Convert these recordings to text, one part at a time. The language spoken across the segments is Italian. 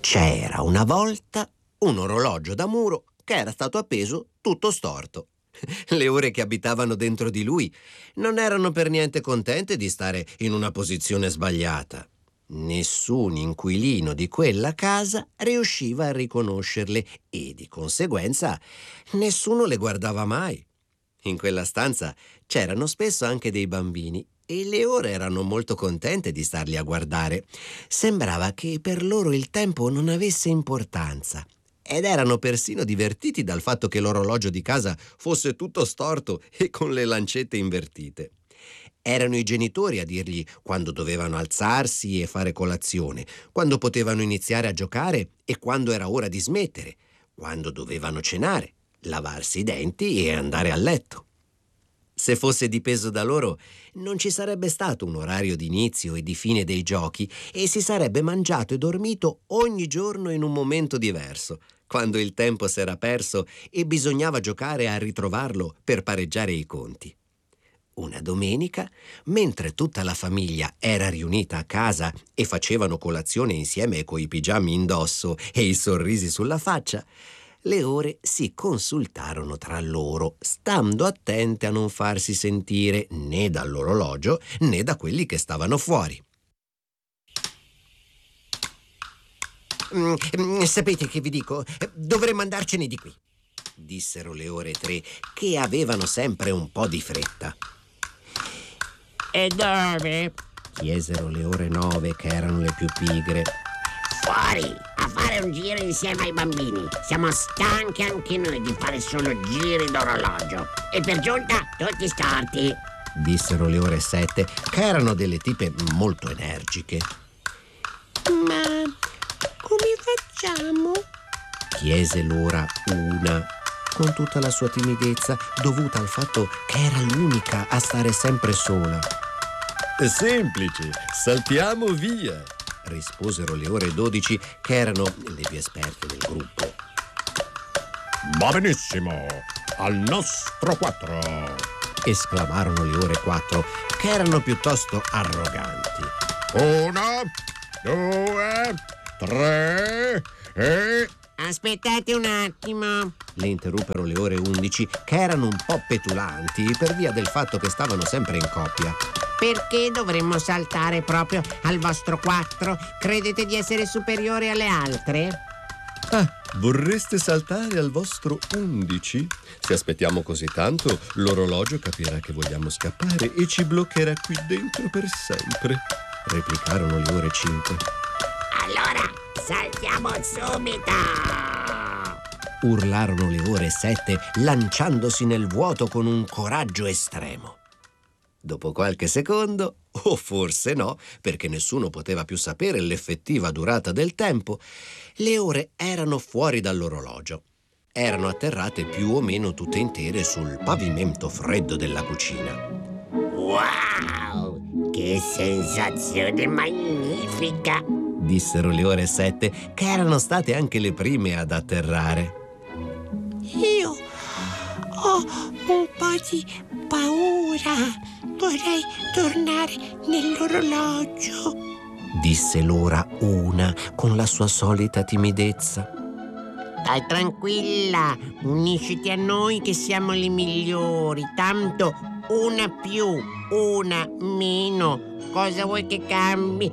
C'era una volta un orologio da muro che era stato appeso tutto storto. Le ore che abitavano dentro di lui non erano per niente contente di stare in una posizione sbagliata. Nessun inquilino di quella casa riusciva a riconoscerle e, di conseguenza, nessuno le guardava mai. In quella stanza c'erano spesso anche dei bambini e le ore erano molto contente di starli a guardare. Sembrava che per loro il tempo non avesse importanza. Ed erano persino divertiti dal fatto che l'orologio di casa fosse tutto storto e con le lancette invertite. Erano i genitori a dirgli quando dovevano alzarsi e fare colazione, quando potevano iniziare a giocare e quando era ora di smettere, quando dovevano cenare, lavarsi i denti e andare a letto. Se fosse dipeso da loro, non ci sarebbe stato un orario di inizio e di fine dei giochi e si sarebbe mangiato e dormito ogni giorno in un momento diverso, quando il tempo s'era perso e bisognava giocare a ritrovarlo per pareggiare i conti. Una domenica, mentre tutta la famiglia era riunita a casa e facevano colazione insieme coi pigiami indosso e i sorrisi sulla faccia, le ore si consultarono tra loro, stando attente a non farsi sentire né dall'orologio né da quelli che stavano fuori. Sapete che vi dico? Dovremmo andarcene di qui, dissero le ore 3, che avevano sempre un po' di fretta. E dove? Chiesero le ore 9, che erano le più pigre. Fuori, a fare un giro insieme ai bambini. Siamo stanchi anche noi di fare solo giri d'orologio. E per giunta tutti storti, dissero le ore 7, che erano delle tipe molto energiche. Ma come facciamo? Chiese l'ora 1, con tutta la sua timidezza dovuta al fatto che era l'unica a stare sempre sola. È semplice, saltiamo via, risposero le ore 12, che erano le più esperte del gruppo. Va benissimo, al nostro 4, esclamarono le ore 4, che erano piuttosto arroganti. 1, 2, 3 e... Aspettate un attimo, le interruppero le ore 11, che erano un po' petulanti per via del fatto che stavano sempre in coppia. Perché dovremmo saltare proprio al vostro 4? Credete di essere superiore alle altre? Vorreste saltare al vostro 11? Se aspettiamo così tanto, l'orologio capirà che vogliamo scappare e ci bloccherà qui dentro per sempre, replicarono le ore 5. Allora, saltiamo subito! Urlarono le ore 7, lanciandosi nel vuoto con un coraggio estremo. Dopo qualche secondo, o forse no, perché nessuno poteva più sapere l'effettiva durata del tempo, le ore erano fuori dall'orologio. Erano atterrate più o meno tutte intere sul pavimento freddo della cucina. Wow! Che sensazione magnifica! Dissero le ore 7, che erano state anche le prime ad atterrare. Io ho un po' di paura. Vorrei tornare nell'orologio, disse l'ora 1 con la sua solita timidezza. Stai tranquilla, unisciti a noi che siamo le migliori. Tanto una più, una meno. Cosa vuoi che cambi?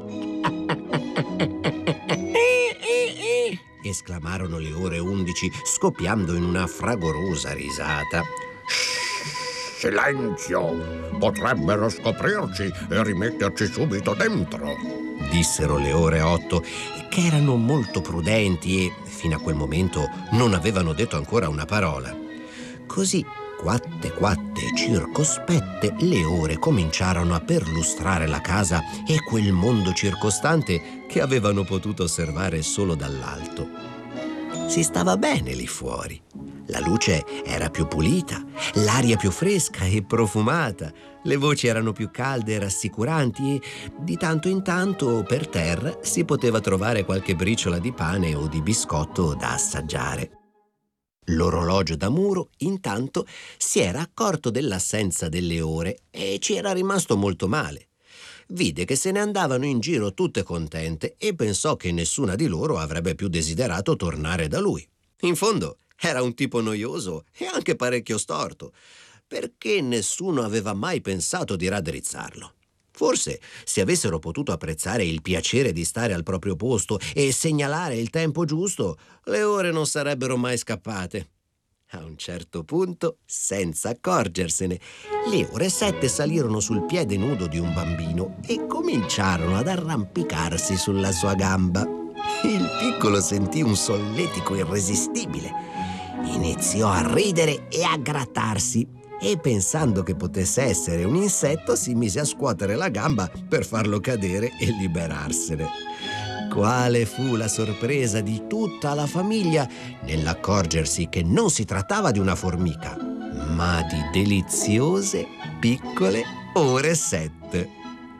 Esclamarono le ore 11, scoppiando in una fragorosa risata. Silenzio! Potrebbero scoprirci e rimetterci subito dentro, dissero le ore 8, che erano molto prudenti e, fino a quel momento, non avevano detto ancora una parola. Così, quatte e circospette, le ore cominciarono a perlustrare la casa e quel mondo circostante che avevano potuto osservare solo dall'alto. Si stava bene lì fuori. La luce era più pulita, l'aria più fresca e profumata, le voci erano più calde e rassicuranti e di tanto in tanto per terra si poteva trovare qualche briciola di pane o di biscotto da assaggiare. L'orologio da muro, intanto, si era accorto dell'assenza delle ore e ci era rimasto molto male. vide che se ne andavano in giro tutte contente e pensò che nessuna di loro avrebbe più desiderato tornare da lui. In fondo era un tipo noioso e anche parecchio storto, perché nessuno aveva mai pensato di raddrizzarlo. Forse, se avessero potuto apprezzare il piacere di stare al proprio posto e segnalare il tempo giusto, le ore non sarebbero mai scappate. A un certo punto, senza accorgersene, le ore 7 salirono sul piede nudo di un bambino e cominciarono ad arrampicarsi sulla sua gamba. Il piccolo sentì un solletico irresistibile. Iniziò a ridere e a grattarsi e, pensando che potesse essere un insetto, si mise a scuotere la gamba per farlo cadere e liberarsene. Quale fu la sorpresa di tutta la famiglia nell'accorgersi che non si trattava di una formica, ma di deliziose piccole ore 7.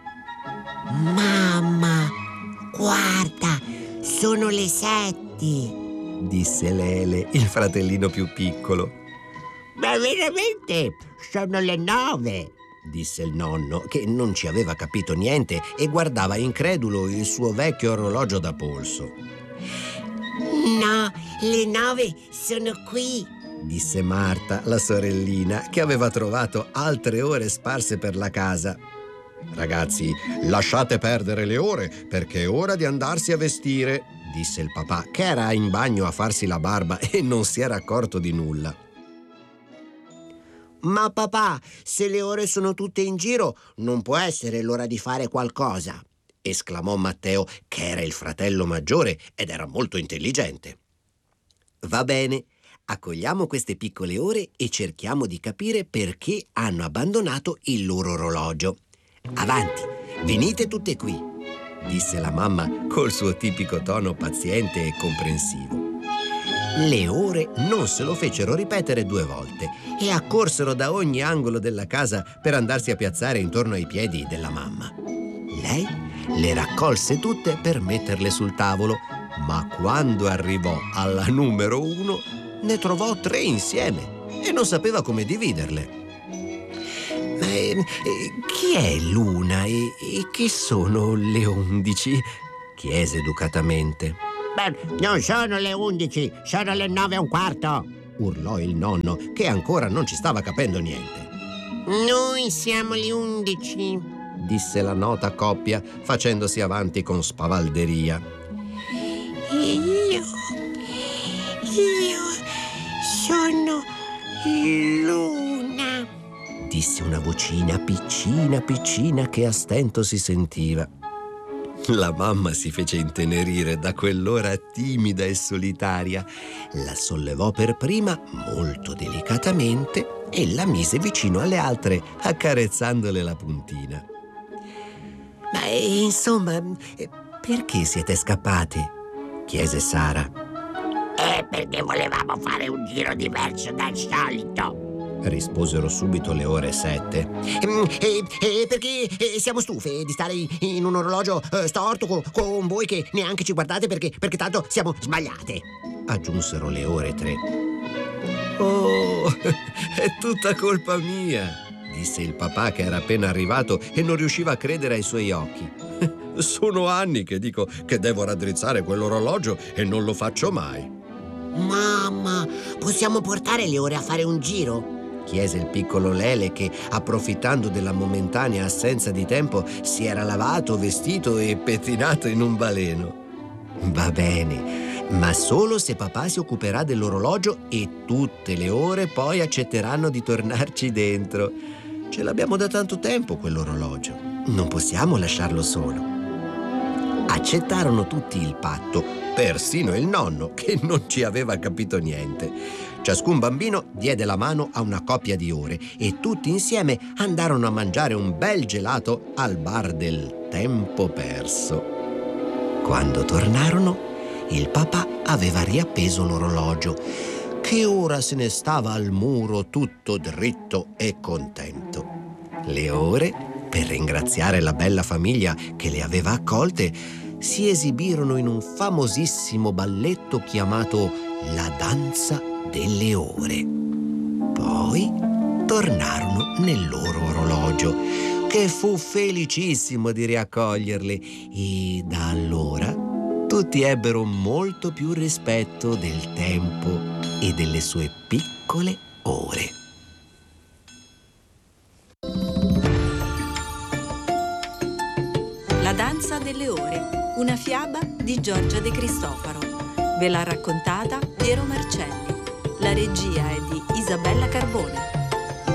Mamma, guarda, sono le 7. Disse Lele, il fratellino più piccolo. Ma veramente sono le 9. Disse il nonno, che non ci aveva capito niente e guardava incredulo il suo vecchio orologio da polso. No, le 9 sono qui. Disse Marta, la sorellina, che aveva trovato altre ore sparse per la casa. Ragazzi, lasciate perdere le ore, perché è ora di andarsi a vestire, disse il papà, che era in bagno a farsi la barba e non si era accorto di nulla. Ma papà, se le ore sono tutte in giro, non può essere l'ora di fare qualcosa, esclamò Matteo, che era il fratello maggiore ed era molto intelligente. Va bene, accogliamo queste piccole ore e cerchiamo di capire perché hanno abbandonato il loro orologio. Avanti, venite tutte qui, disse la mamma col suo tipico tono paziente e comprensivo. Le ore non se lo fecero ripetere 2 volte e accorsero da ogni angolo della casa per andarsi a piazzare intorno ai piedi della mamma. Lei le raccolse tutte per metterle sul tavolo, ma quando arrivò alla numero 1 ne trovò 3 insieme e non sapeva come dividerle. Chi è l'una e che sono le 11? Chiese educatamente. Beh, non sono le 11, sono le 9:15. Urlò il nonno, che ancora non ci stava capendo niente. Noi siamo le 11, disse la nota coppia, facendosi avanti con spavalderia. Io sono l'una, disse una vocina piccina che a stento si sentiva. La mamma si fece intenerire da quell'ora timida e solitaria, la sollevò per prima molto delicatamente e la mise vicino alle altre, accarezzandole la puntina. Ma insomma, perché siete scappate? Chiese Sara. Perché volevamo fare un giro diverso dal solito. Risposero subito le ore 7. Perché siamo stufe di stare in un orologio storto con voi che neanche ci guardate perché tanto siamo sbagliate. Aggiunsero le ore 3. Oh, è tutta colpa mia, disse il papà, che era appena arrivato e non riusciva a credere ai suoi occhi. Sono anni che dico che devo raddrizzare quell'orologio e non lo faccio mai. Mamma, possiamo portare le ore a fare un giro? Chiese il piccolo Lele, che, approfittando della momentanea assenza di tempo, si era lavato, vestito e pettinato in un baleno. Va bene, ma solo se papà si occuperà dell'orologio e tutte le ore poi accetteranno di tornarci dentro. Ce l'abbiamo da tanto tempo quell'orologio, non possiamo lasciarlo solo. Accettarono tutti il patto, persino il nonno, che non ci aveva capito niente. Ciascun bambino diede la mano a una coppia di ore e tutti insieme andarono a mangiare un bel gelato al bar del Tempo Perso. Quando tornarono, il papà aveva riappeso l'orologio, che ora se ne stava al muro tutto dritto e contento. Le ore, per ringraziare la bella famiglia che le aveva accolte, si esibirono in un famosissimo balletto chiamato La danza delle ore. Poi tornarono nel loro orologio, che fu felicissimo di riaccoglierli e da allora tutti ebbero molto più rispetto del tempo e delle sue piccole ore. La danza delle ore, una fiaba di Giorgia De Cristofaro. Ve l'ha raccontata Piero Marcelli. La regia è di Isabella Carbone.